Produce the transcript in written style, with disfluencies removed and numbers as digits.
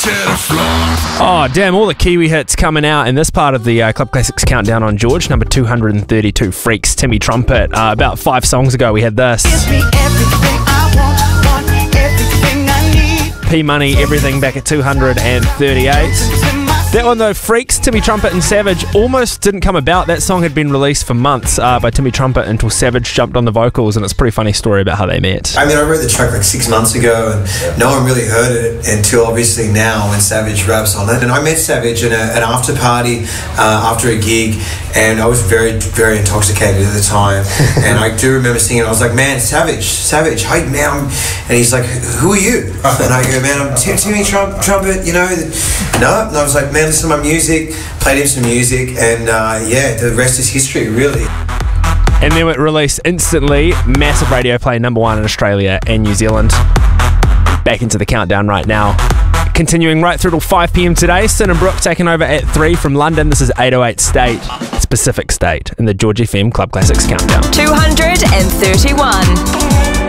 Oh, damn, all the Kiwi hits coming out in this part of the Club Classics Countdown on George. Number 232, Freaks, Timmy Trumpet. About 5 songs ago, we had this. P-Money, Everything, back at 238. That one though, Freaks, Timmy Trumpet and Savage, almost didn't come about. That song had been released for months by Timmy Trumpet until Savage jumped on the vocals, and it's a pretty funny story about how they met. I mean, I wrote the track like 6 months ago, and no one really heard it until obviously now when Savage raps on it. And I met Savage at an after party after a gig, and I was very, very intoxicated at the time. And I do remember singing, I was like, man, Savage, hey, man. And he's like, who are you? And I go, man, I'm Timmy Trumpet, you know. No, and I was like, man, listen to my music, played him some music, and yeah, the rest is history, really. And then it released instantly, massive radio play, #1 in Australia and New Zealand. Back into the countdown right now. Continuing right through till 5 p.m. today, Sin and Brooke taking over at 3 from London. This is 808 State, Specific State, in the George FM Club Classics Countdown. 231.